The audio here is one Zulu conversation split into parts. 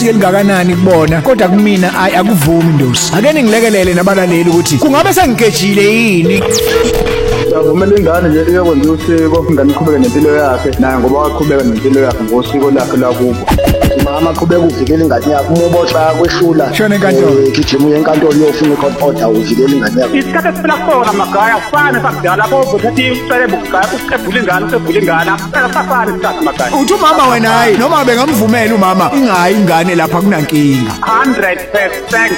Elingakanani kubona kodwa kumina akuvumi Ndosi. Ake ningilekelele nabalaleli ukuthi kungabe sengigejile yini. Kumele ingane nje iyokwenza usiko ingane iqhubeke nempilo yakhe naye ngoba waqhubeka nempilo yakhe ngosiko lakhe lakubo. Mama aqhubeka uvikela ingane yakhe umuboxa kwehlula. Shona enkantolo. Gijima uye enkantolo uyofuna i-court order uvikela ingane yakhe. Isikhathi esiphila kusona magaya kufana sakudala lapho uthathi ucele bugaya uqebhula ingane safana isikhathi magaya. Uthi umama wena hayi noma bengamvumela umama ingayi ingane lapha kunankinga. 100%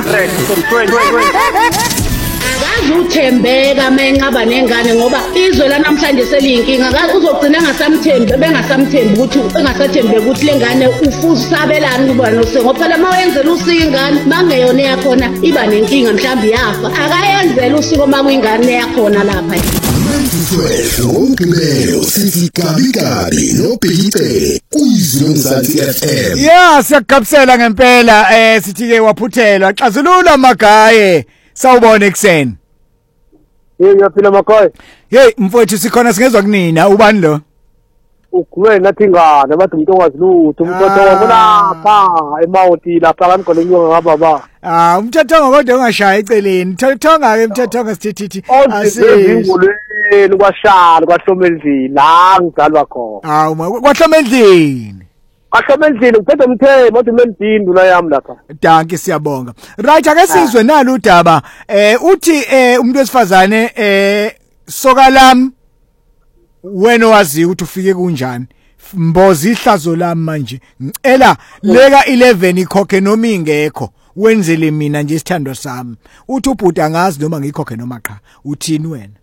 100%. Akazi uthembeka menqaba nengane ngoba izwe la namhlanje seliyinkinga akazi uzogcina engasamthembi bengasamthembi ukuthi engasathembi ukuthi lengane ufuza sabelana kuba nosengo phela mawenzela usiko ingane mangeyona yakhona iba nenkinga mhlawumbe yafa akayenzela usiko makuyingane yakhona lapha. Ngomgqibelo sithi kabikabi nobhekicele kuyizwe Mzansi FM. Yeah, siyakugabisela ngempela sithi ke waphuthelwa xazulula magaye sawubona ekseni. Ngiyaphila makhaya. Hey mfowethu sikhona singezwa kunina ubani lo? Ukuwe nathi ingane bathi umuntu owazi lutho umthetho wabona emawuti lapha kanigolonywa ngababa. Umthetho kodwa ungashaya eceleni. Thonga ke umthetho ngesithithi. Asizingolweni kwashana kwahlomendlini la ngizalwa khona. Kwahlomendlini. Kwahlomendlini uphethe umthembu othi mendindu la yami lapha. Danke siyabonga. Right ake sizwe nalo udaba uthi umuntu wesifazane soka lami wena wazi ukuthi ufike kunjani. Mbozi ihlazo lami manje ngicela leka 11 ikhokhe noma ingekho wenzele mina nje isithando sami. Uthi ubhuda ngazi noma ngikhokhe noma qha. Uthini wena?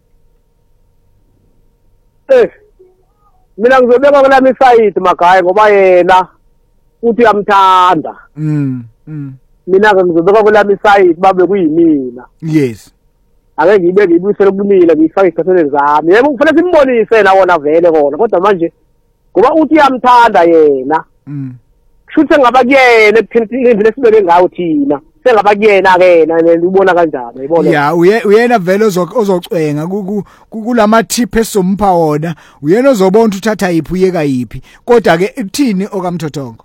Mina ngizobeka kulami side magaya ngoba yena uthi uyamthanda. Mina ngizobeka kulami side babe kuyimina. Yes. Ake ngibe ngibuyisele kumina ngifake isikhathele zami. Yebo kufanele simbonise na wona vele kona kodwa manje ngoba uthi uyamthanda yena. Kushuthi ngaba kuyena ekuthini lesibeke ngawo thina. Sengaba kuyena ke na ubona kanjani uyibona? Yeah, uyena vele ozocwenga kulama tip esompa wona. Uyena ozobona uthatha yiphi uyeka yiphi. Kodwa ke ukuthini okamthothogo?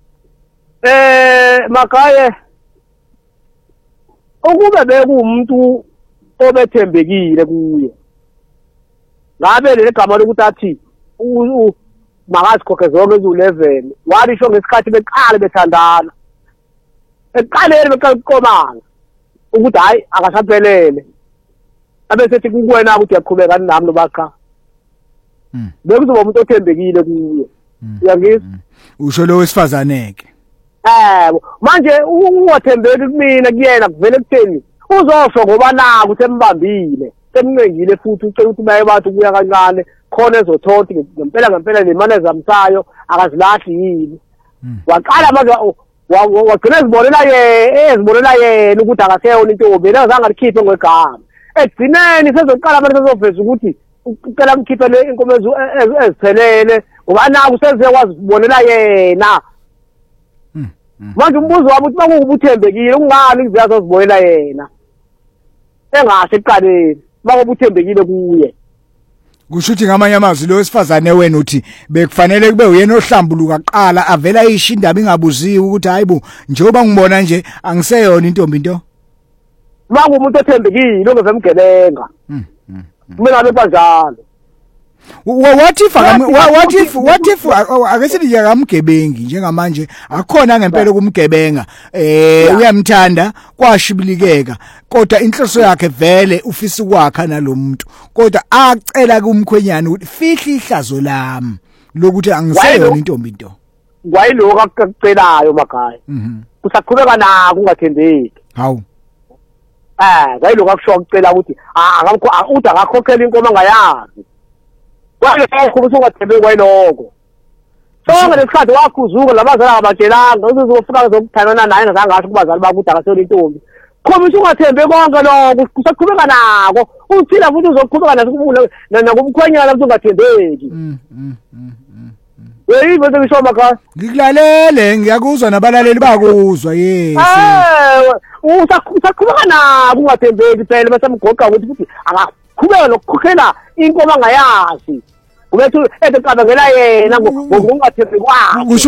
Makaye ukube bekumuntu obethembekile kuye. Ngabe le gama lokuthi athi makazikhokhe zonke ezu11 walisho ngesikhathi beqala bethandana. Eqaleni beqalkomana ukuthi hayi akasaphelele abesethi kuwena ukuthi uyaqhubeka nami nobakha bekuzoba umuntu othembekile kuye uyangizwa usho lo wesifazaneke manje ungathembeki kumina kuyena kuvele kutheni uzosho ngoba naku usembambile semncengile futhi ucela ukuthi baye bathi kuya kancane khona ezothothi ngempela nemane zamsayo akazilahli yini waqala manje wagcina ezibonela yena ukuthi akaseyona intombi yena azange alikhiphe ngegama egcineni sezoqala manje sezoveza ukuthi ucela mkhiphele inkomo eziphelele ngoba naku seze wazibonela yena manje umbuzo wami uthi bakubuthembekile ungani kuziyazo zibonela yena engasho eqaleni bakubuthembekile kuye. Kusho ukuthi ngamanye amazwi lo wesifazane wena uthi bekufanele kube uyena ohlambuluka qala avela isho indaba ingabuziwe ukuthi hayibo njengoba ngibona nje angiseyona intombi into. Umuntu othembekile ongezemgebenga. Mina ngabe kanjalo. What if akesithi nje akamgebengi njengamanje akhona ngempela kumgebenga uyamthanda kwashibilikeka kodwa inhloso yakhe vele ufisa ukwakha nalomuntu kodwa acela kumkhwenyana ukuthi fihla ihlazo lami lokuthi angiseyona intombi into kwayiloko akucelayo magaya kusaqhubeka nako ungathembeki hawu kwayiloko akusho ukucela ukuthi uthi akakhokhela inkomo angayazi kwakho usungathembe kwayiloko sonke lesikhathi wakhuzuka labazali abatshelanga uzofuna zokuthana naye ngazangasho kubazali bakuthi akasona intombi khona usungathembe konke lokho kusaqhubeka nako uthina futhi uzoqhubeka nakumkhwenyana ukuthi ungathembeki Weyive ngisho makhaya ngikulalele ngiyakuzwa nabalaleli bakuzwa yes usaqhubeka nako ungathembeki phela bese mgoqa ukuthi futhi akaqhubeka nokukhokhela inkomo angayazi ubethu eqabangela yena ngokungathembi kwakhe